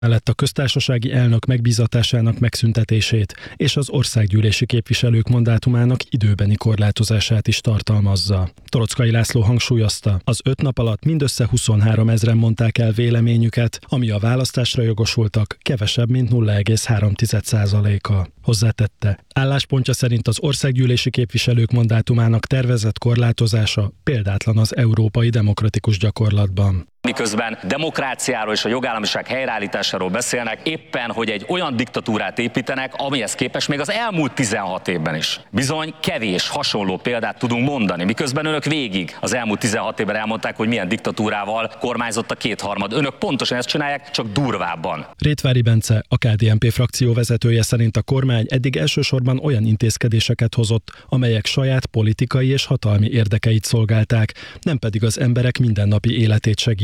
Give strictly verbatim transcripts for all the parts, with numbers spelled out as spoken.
Mellett a köztársasági elnök megbízatásának megszüntetését és az országgyűlési képviselők mandátumának időbeni korlátozását is tartalmazza. Torockai László hangsúlyozta, az öt nap alatt mindössze huszonhárom ezren mondták el véleményüket, ami a választásra jogosultak kevesebb, mint nulla egész három százaléka. Hozzátette, álláspontja szerint az országgyűlési képviselők mandátumának tervezett korlátozása példátlan az európai demokratikus gyakorlatban. Miközben demokráciáról és a jogállamiság helyreállításáról beszélnek, éppen, hogy egy olyan diktatúrát építenek, amihez képest még az elmúlt tizenhat évben is. Bizony kevés hasonló példát tudunk mondani, miközben önök végig az elmúlt tizenhat évben elmondták, hogy milyen diktatúrával kormányzott a kétharmad. Önök pontosan ezt csinálják, csak durvábban. Rétvári Bence, a ká dé en pé frakció vezetője szerint a kormány eddig elsősorban olyan intézkedéseket hozott, amelyek saját politikai és hatalmi érdekeit szolgálták, nem pedig az emberek mindennapi életét segítették.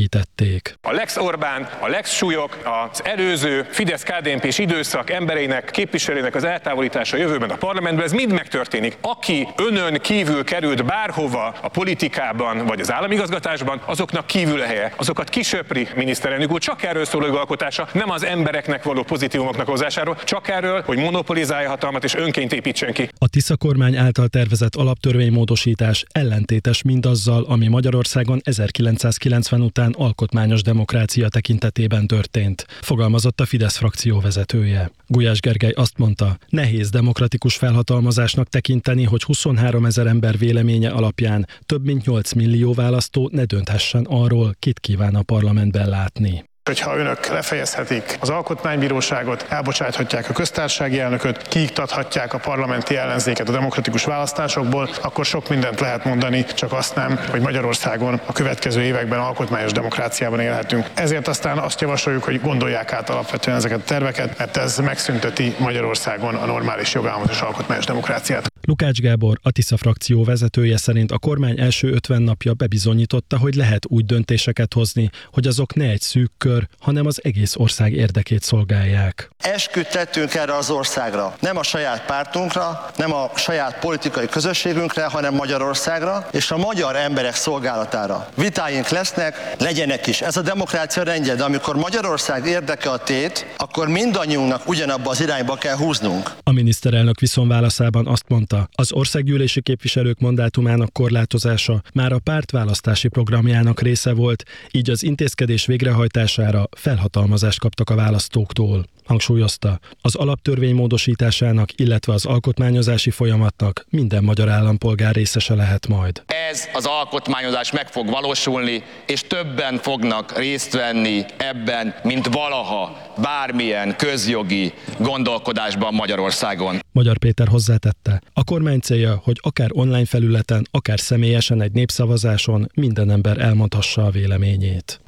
A Lex Orbán, a Lex súlyok, az előző Fidesz-ká dé en pés időszak embereinek, képviselőinek az eltávolítása a jövőben a parlamentben, ez mind megtörténik. Aki önön kívül került bárhova a politikában vagy az államigazgatásban, azoknak kívül a helye. Azokat kisöpri miniszterelnök úr, csak erről szól a jogalkotása, nem az embereknek való pozitívumoknak hozásáról, csak erről, hogy monopolizálja hatalmat és önként építsen ki. A Tisza kormány által tervezett alaptörvénymódosítás ellentétes mindazzal, ami Magyarországon ezerkilencszázkilencven után alkotmányos demokrácia tekintetében történt, fogalmazott a Fidesz frakció vezetője. Gulyás Gergely azt mondta, nehéz demokratikus felhatalmazásnak tekinteni, hogy huszonhárom ezer ember véleménye alapján több mint nyolc millió választó ne dönthessen arról, kit kíván a parlamentben látni. Hogyha önök lefejezhetik az alkotmánybíróságot, elbocsáthatják a köztársasági elnököt, kiiktathatják a parlamenti ellenzéket a demokratikus választásokból, akkor sok mindent lehet mondani, csak azt nem, hogy Magyarországon a következő években alkotmányos demokráciában élhetünk. Ezért aztán azt javasoljuk, hogy gondolják át alapvetően ezeket a terveket, mert ez megszünteti Magyarországon a normális jogállamos és alkotmányos demokráciát. Lukács Gábor, a Tisza frakció vezetője szerint a kormány első ötven napja bebizonyította, hogy lehet úgy döntéseket hozni, hogy azok ne egy szűk kör, hanem az egész ország érdekét szolgálják. Esküt tettünk erre az országra, nem a saját pártunkra, nem a saját politikai közösségünkre, hanem Magyarországra és a magyar emberek szolgálatára. Vitáink lesznek, legyenek is. Ez a demokrácia rendje, de amikor Magyarország érdeke a tét, akkor mindannyiunknak ugyanabba az irányba kell húznunk. A miniszterelnök viszonválaszában azt mondta, az országgyűlési képviselők mandátumának korlátozása már a párt választási programjának része volt, így az intézkedés végrehajtására felhatalmazást kaptak a választóktól. Hangsúlyozta, az alaptörvény módosításának, illetve az alkotmányozási folyamatnak minden magyar állampolgár részese lehet majd. Ez az alkotmányozás meg fog valósulni, és többen fognak részt venni ebben, mint valaha bármilyen közjogi gondolkodásban Magyarországon. Magyar Péter hozzátette, a kormány célja, hogy akár online felületen, akár személyesen egy népszavazáson minden ember elmondhassa a véleményét.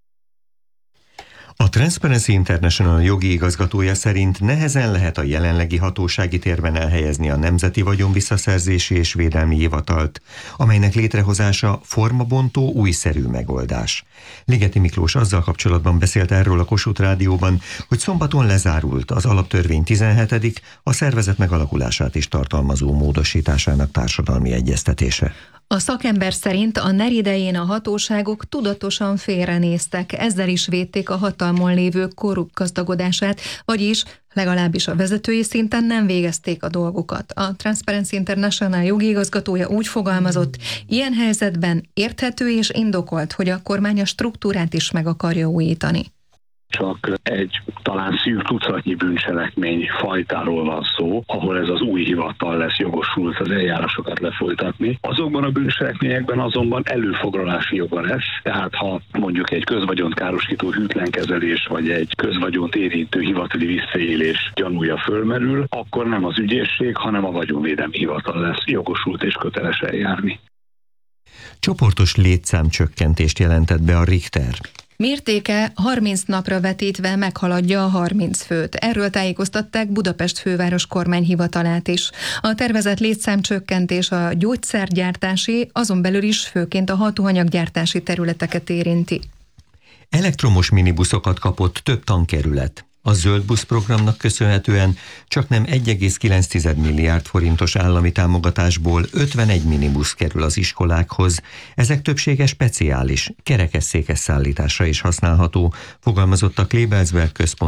A Transparency International jogi igazgatója szerint nehezen lehet a jelenlegi hatósági térben elhelyezni a Nemzeti Vagyonvisszaszerzési és Védelmi Hivatalt, amelynek létrehozása formabontó, újszerű megoldás. Ligeti Miklós azzal kapcsolatban beszélt erről a Kossuth Rádióban, hogy szombaton lezárult az alaptörvény tizenhetedik a szervezet megalakulását is tartalmazó módosításának társadalmi egyeztetése. A szakember szerint a NER idején a hatóságok tudatosan félrenéztek, ezzel is védték a hatalmon lévők korrupt gazdagodását, vagyis legalábbis a vezetői szinten nem végezték a dolgukat. A Transparency International jogi igazgatója úgy fogalmazott, ilyen helyzetben érthető és indokolt, hogy a kormány a struktúrát is meg akarja újítani. Csak egy talán szűk tucatnyi bűncselekmény fajtáról van szó, ahol ez az új hivatal lesz jogosult az eljárásokat lefolytatni. Azokban a bűncselekményekben azonban előfoglalási joga lesz, tehát ha mondjuk egy közvagyont károsító hűtlenkezelés vagy egy közvagyont érintő hivatali visszaélés gyanúja fölmerül, akkor nem az ügyészség, hanem a vagyonvédelmi hivatal lesz jogosult és köteles eljárni. Csoportos létszámcsökkentést jelentett be a Richter. Mértéke harminc napra vetítve meghaladja a harminc főt. Erről tájékoztatták Budapest főváros kormányhivatalát is. A tervezett létszámcsökkentés a gyógyszergyártási, azon belül is főként a hatóanyaggyártási területeket érinti. Elektromos minibuszokat kapott több tankerület. A zöld busz programnak köszönhetően csaknem egy egész kilenc milliárd forintos állami támogatásból ötvenegy minibusz kerül az iskolákhoz. Ezek többsége speciális, kerekesszékes szállításra is használható, fogalmazott a Klebelsberg Központ